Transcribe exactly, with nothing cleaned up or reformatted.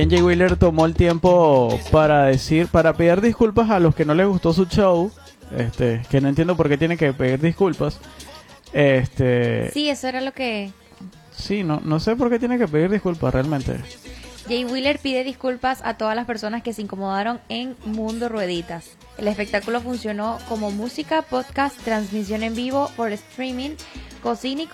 Jay Wheeler tomó el tiempo para decir, para pedir disculpas a los que no les gustó su show, este, que no entiendo por qué tiene que pedir disculpas. Este, Sí, eso era lo que... sí, no, no sé por qué tiene que pedir disculpas realmente. Jay Wheeler pide disculpas a todas las personas que se incomodaron en Mundo Rueditas. El espectáculo funcionó como música, podcast, transmisión en vivo por streaming, cocina y